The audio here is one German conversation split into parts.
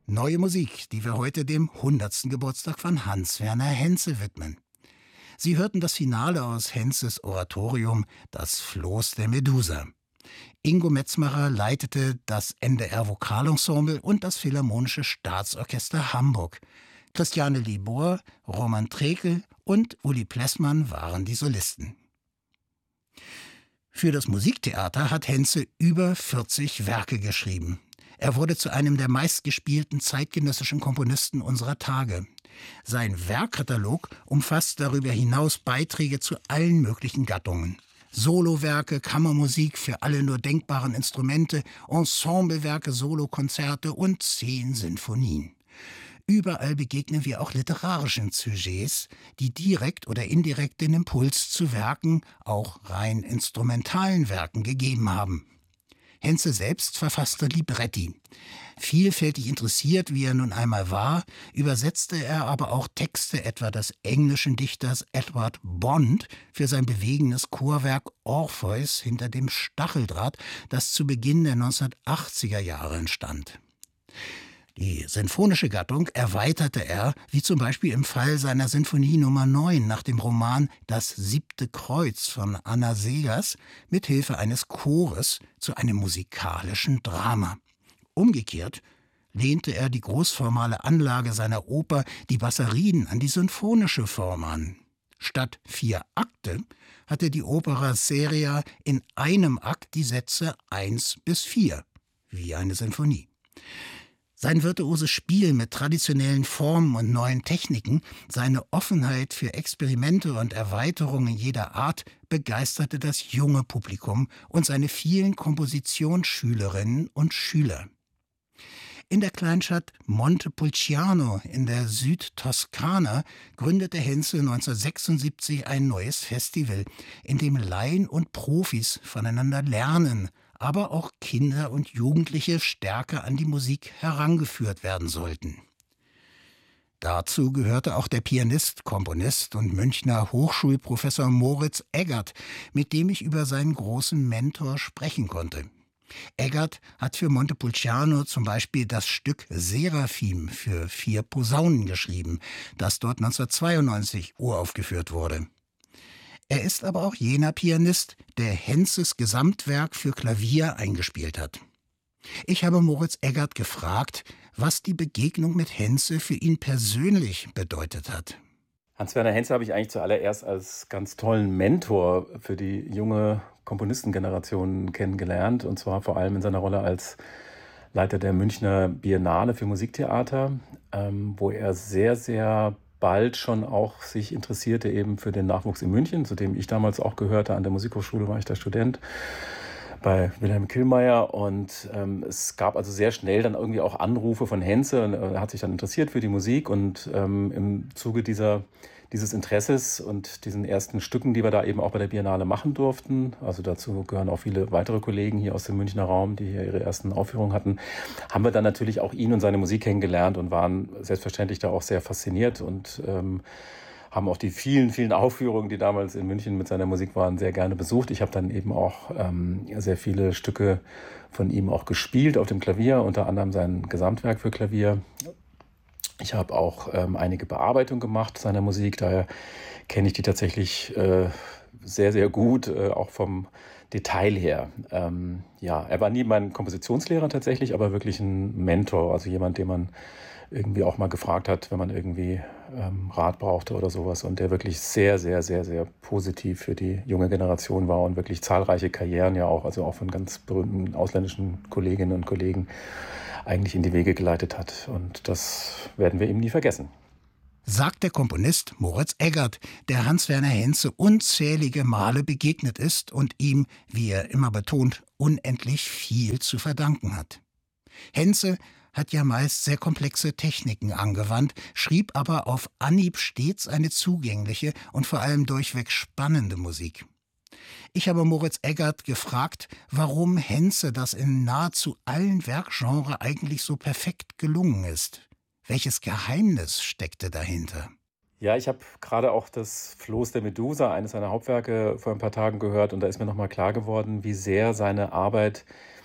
Neue Musik, die wir heute dem 100. Geburtstag von Hans-Werner Henze widmen. Sie hörten das Finale aus Henzes Oratorium Das Floß der Medusa. Ingo Metzmacher leitete das NDR Vokalensemble und das Philharmonische Staatsorchester Hamburg. Christiane Libor, Roman Trekel und Uli Plessmann waren die Solisten. Für das Musiktheater hat Henze über 40 Werke geschrieben. Er wurde zu einem der meistgespielten zeitgenössischen Komponisten unserer Tage. Sein Werkkatalog umfasst darüber hinaus Beiträge zu allen möglichen Gattungen. Solowerke, Kammermusik für alle nur denkbaren Instrumente, Ensemblewerke, Solokonzerte und 10 Sinfonien. Überall begegnen wir auch literarischen Sujets, die direkt oder indirekt den Impuls zu Werken, auch rein instrumentalen Werken, gegeben haben. Henze selbst verfasste Libretti. Vielfältig interessiert, wie er nun einmal war, übersetzte er aber auch Texte etwa des englischen Dichters Edward Bond für sein bewegendes Chorwerk Orpheus hinter dem Stacheldraht, das zu Beginn der 1980er Jahre entstand. Die sinfonische Gattung erweiterte er, wie zum Beispiel im Fall seiner Sinfonie Nummer 9 nach dem Roman Das 7. Kreuz von Anna Seghers, mit Hilfe eines Chores zu einem musikalischen Drama. Umgekehrt lehnte er die großformale Anlage seiner Oper Die Bassariden an die sinfonische Form an. Statt 4 Akte hatte die Opera seria in einem Akt die Sätze 1 bis 4, wie eine Sinfonie. Sein virtuoses Spiel mit traditionellen Formen und neuen Techniken, seine Offenheit für Experimente und Erweiterungen jeder Art begeisterte das junge Publikum und seine vielen Kompositionsschülerinnen und Schüler. In der Kleinstadt Montepulciano in der Südtoskana gründete Henze 1976 ein neues Festival, in dem Laien und Profis voneinander lernen, aber auch Kinder und Jugendliche stärker an die Musik herangeführt werden sollten. Dazu gehörte auch der Pianist, Komponist und Münchner Hochschulprofessor Moritz Eggert, mit dem ich über seinen großen Mentor sprechen konnte. Eggert hat für Montepulciano zum Beispiel das Stück Seraphim für 4 Posaunen geschrieben, das dort 1992 uraufgeführt wurde. Er ist aber auch jener Pianist, der Henzes Gesamtwerk für Klavier eingespielt hat. Ich habe Moritz Eggert gefragt, was die Begegnung mit Henze für ihn persönlich bedeutet hat. Hans-Werner Henze habe ich eigentlich zuallererst als ganz tollen Mentor für die junge Komponistengeneration kennengelernt, und zwar vor allem in seiner Rolle als Leiter der Münchner Biennale für Musiktheater, wo er sehr, sehr bald schon auch sich interessierte eben für den Nachwuchs in München, zu dem ich damals auch gehörte. An der Musikhochschule war ich da Student bei Wilhelm Killmeier, und es gab also sehr schnell dann irgendwie auch Anrufe von Henze, und er hat sich dann interessiert für die Musik, und im Zuge dieses Interesses und diesen ersten Stücken, die wir da eben auch bei der Biennale machen durften, also dazu gehören auch viele weitere Kollegen hier aus dem Münchner Raum, die hier ihre ersten Aufführungen hatten, haben wir dann natürlich auch ihn und seine Musik kennengelernt und waren selbstverständlich da auch sehr fasziniert und haben auch die vielen, vielen Aufführungen, die damals in München mit seiner Musik waren, sehr gerne besucht. Ich habe dann eben auch sehr viele Stücke von ihm auch gespielt auf dem Klavier, unter anderem sein Gesamtwerk für Klavier. Ich habe auch einige Bearbeitungen gemacht seiner Musik, daher kenne ich die tatsächlich sehr, sehr gut, auch vom Detail her. Er war nie mein Kompositionslehrer tatsächlich, aber wirklich ein Mentor, also jemand, den man irgendwie auch mal gefragt hat, wenn man irgendwie Rat brauchte oder sowas, und der wirklich sehr, sehr, sehr, sehr positiv für die junge Generation war und wirklich zahlreiche Karrieren ja auch, also auch von ganz berühmten ausländischen Kolleginnen und Kollegen eigentlich in die Wege geleitet hat. Und das werden wir ihm nie vergessen. Sagt der Komponist Moritz Eggert, der Hans-Werner Henze unzählige Male begegnet ist und ihm, wie er immer betont, unendlich viel zu verdanken hat. Henze hat ja meist sehr komplexe Techniken angewandt, schrieb aber auf Anhieb stets eine zugängliche und vor allem durchweg spannende Musik. Ich habe Moritz Eggert gefragt, warum Henze das in nahezu allen Werkgenres eigentlich so perfekt gelungen ist. Welches Geheimnis steckte dahinter? Ja, ich habe gerade auch das Floß der Medusa, eines seiner Hauptwerke, vor ein paar Tagen gehört, und da ist mir nochmal klar geworden, wie sehr seine Arbeit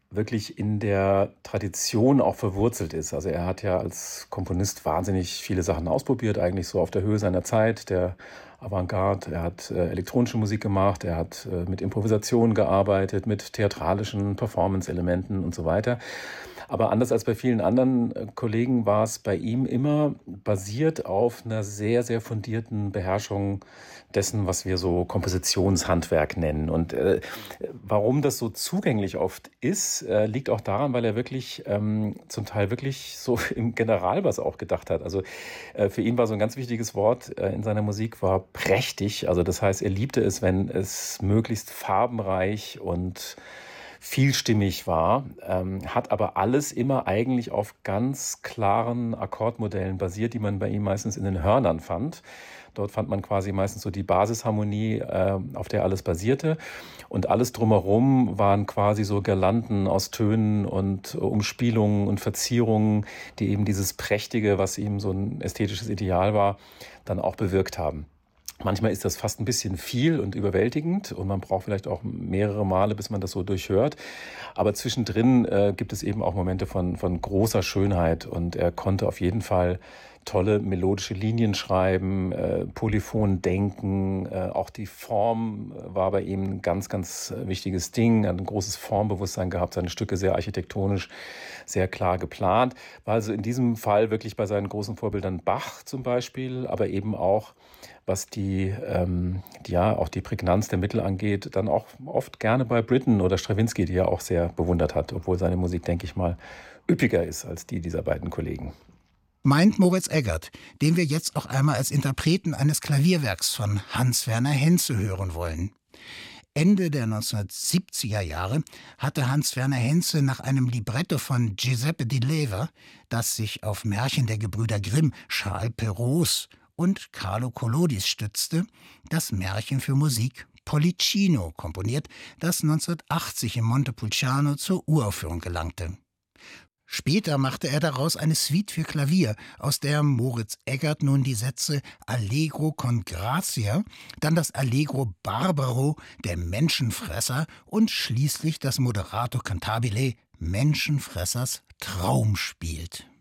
wirklich in der Tradition auch verwurzelt ist. Also er hat ja als Komponist wahnsinnig viele Sachen ausprobiert, eigentlich so auf der Höhe seiner Zeit, der Avantgarde. Er hat elektronische Musik gemacht, er hat mit Improvisation gearbeitet, mit theatralischen Performance-Elementen und so weiter. Aber anders als bei vielen anderen Kollegen war es bei ihm immer basiert auf einer sehr, sehr fundierten Beherrschung dessen, was wir so Kompositionshandwerk nennen. Und warum das so zugänglich oft ist, liegt auch daran, weil er wirklich zum Teil wirklich so im Generalbass auch gedacht hat. Also für ihn war so ein ganz wichtiges Wort in seiner Musik war prächtig. Also das heißt, er liebte es, wenn es möglichst farbenreich und vielstimmig war, hat aber alles immer eigentlich auf ganz klaren Akkordmodellen basiert, die man bei ihm meistens in den Hörnern fand. Dort fand man quasi meistens so die Basisharmonie, auf der alles basierte. Und alles drumherum waren quasi so Girlanden aus Tönen und Umspielungen und Verzierungen, die eben dieses Prächtige, was ihm so ein ästhetisches Ideal war, dann auch bewirkt haben. Manchmal ist das fast ein bisschen viel und überwältigend und man braucht vielleicht auch mehrere Male, bis man das so durchhört. Aber zwischendrin gibt es eben auch Momente von großer Schönheit und er konnte auf jeden Fall tolle melodische Linien schreiben, polyphon denken. Auch die Form war bei ihm ein ganz, ganz wichtiges Ding. Er hat ein großes Formbewusstsein gehabt, seine Stücke sehr architektonisch, sehr klar geplant. War also in diesem Fall wirklich bei seinen großen Vorbildern Bach zum Beispiel, aber eben auch was auch die Prägnanz der Mittel angeht, dann auch oft gerne bei Britten oder Stravinsky, die er auch sehr bewundert hat, obwohl seine Musik, denke ich mal, üppiger ist als die dieser beiden Kollegen. Meint Moritz Eggert, den wir jetzt auch einmal als Interpreten eines Klavierwerks von Hans Werner Henze hören wollen. Ende der 1970er Jahre hatte Hans Werner Henze nach einem Libretto von Giuseppe di Leva, das sich auf Märchen der Gebrüder Grimm, Charles Perrault und Carlo Collodis stützte, das Märchen für Musik Pollicino komponiert, das 1980 im Montepulciano zur Uraufführung gelangte. Später machte er daraus eine Suite für Klavier, aus der Moritz Eggert nun die Sätze Allegro con Grazia, dann das Allegro Barbaro, der Menschenfresser und schließlich das Moderato cantabile Menschenfressers Traum spielt.